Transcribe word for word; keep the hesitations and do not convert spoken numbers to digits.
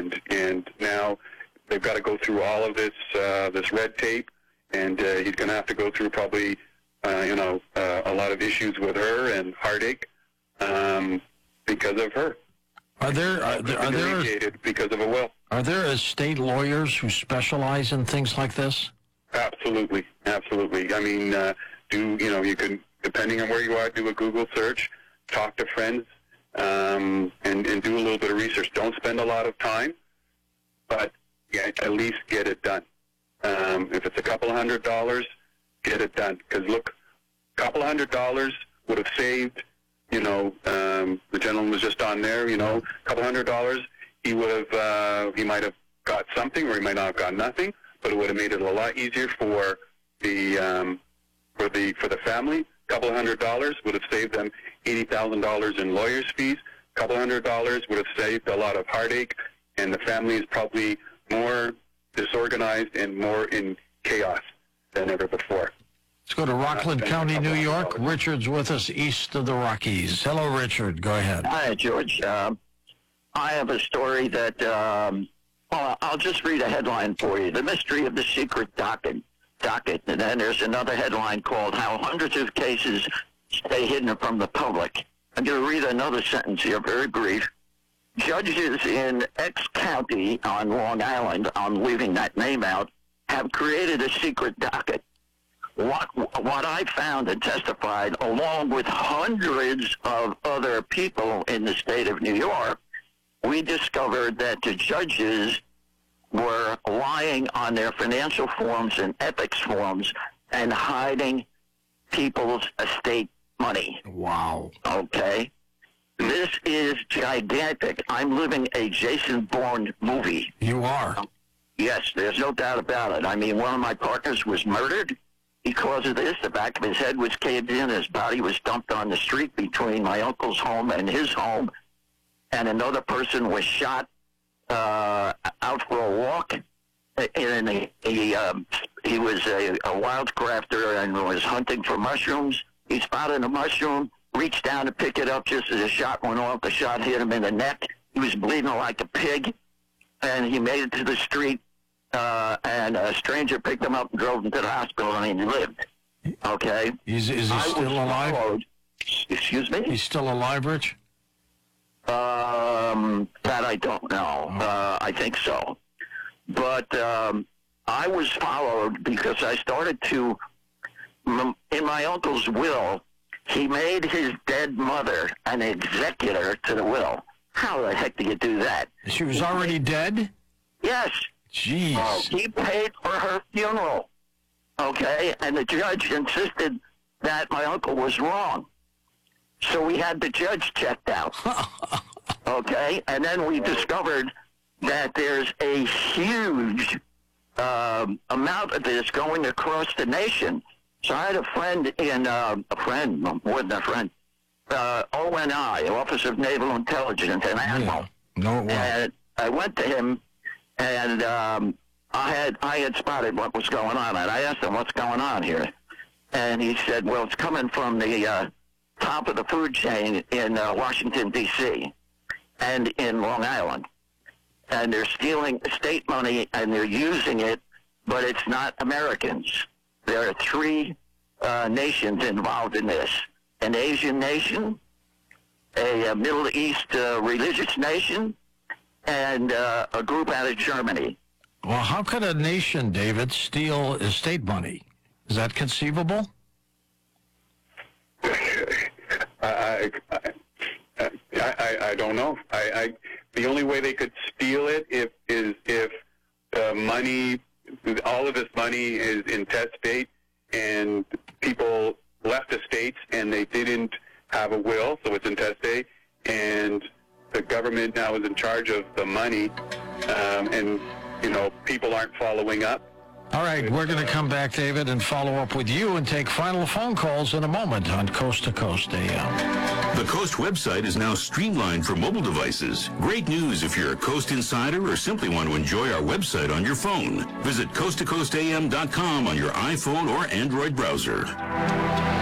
happened, and now they've got to go through all of this uh, this red tape, and uh, he's going to have to go through probably, uh, you know, uh, a lot of issues with her and heartache um, because of her. Are there are there, are there because of a will? Are there estate lawyers who specialize in things like this? Absolutely, absolutely. I mean, uh, do you know you can, depending on where you are, do a Google search, talk to friends, um, and and do a little bit of research. Don't spend a lot of time, but yeah, at least get it done. Um, if it's a couple of hundred dollars, get it done. Because look, a couple of hundred dollars would have saved. You know, um, the gentleman was just on there. You know, a couple hundred dollars, he would have, uh, he might have got something, or he might not have got nothing. But it would have made it a lot easier for the um, for the for the family. A couple of hundred dollars would have saved them eighty thousand dollars in lawyers' fees. A couple hundred dollars would have saved a lot of heartache, and the family is probably more disorganized and more in chaos than ever before. Let's go to Rockland County, New York. Richard's with us east of the Rockies. Hello, Richard. Go ahead. Hi, George. Uh, I have a story that, um, well, I'll just read a headline for you. The Mystery of the Secret Docket. Docket. And then there's another headline called How Hundreds of Cases Stay Hidden from the Public. I'm going to read another sentence here, very brief. Judges in X County on Long Island, I'm leaving that name out, have created a secret docket. What what I found and testified, along with hundreds of other people in the state of New York, we discovered that the judges were lying on their financial forms and ethics forms and hiding people's estate money. Wow. Okay? This is gigantic. I'm living a Jason Bourne movie. You are? Yes, there's no doubt about it. I mean, one of my partners was murdered because of this. The back of his head was caved in. His body was dumped on the street between my uncle's home and his home. And another person was shot uh, out for a walk. And he, he, um, he was a, a wildcrafter and was hunting for mushrooms. He spotted a mushroom, reached down to pick it up just as a shot went off. The shot hit him in the neck. He was bleeding like a pig. And he made it to the street. Uh, and a stranger picked him up and drove him to the hospital, and he lived. Okay? Is, is he I still alive? Followed. Excuse me? He's still alive, Rich? Um, that I don't know. Oh. Uh, I think so. But um, I was followed because I started to, in my uncle's will, he made his dead mother an executor to the will. How the heck do you do that? She was already dead? Yes. Jeez. Oh, he paid for her funeral, okay? And the judge insisted that my uncle was wrong. So we had the judge checked out, okay? And then we discovered that there's a huge um, amount of this going across the nation. So I had a friend in, uh, a friend, more than a friend, uh, O N I, Office of Naval Intelligence, an admiral. Yeah. No, well. And I went to him, and um, I had I had spotted what was going on, and I asked him, what's going on here? And he said, well, it's coming from the uh, top of the food chain in uh, Washington, D C and in Long Island. And they're stealing state money, and they're using it, but it's not Americans. There are three uh, nations involved in this. An Asian nation, a, a Middle East uh, religious nation, and uh, a group out of Germany. Well, how could a nation, David, steal estate money? Is that conceivable? I, I, I, I, I don't know. I, I, the only way they could steal it if, is if the money, all of this money is intestate, and people left the states and they didn't have a will, so it's intestate, and the government now is in charge of the money, um, and, you know, people aren't following up. All right, we're going to come back, David, and follow up with you and take final phone calls in a moment on Coast to Coast A M. The Coast website is now streamlined for mobile devices. Great news if you're a Coast insider or simply want to enjoy our website on your phone. Visit coast to coast A M dot com on your iPhone or Android browser.